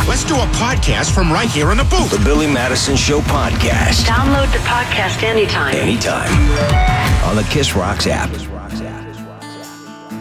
Let's do a podcast from right here in the booth. The Billy Madison Show podcast. Download the podcast anytime. Anytime. On the Kiss Rocks app.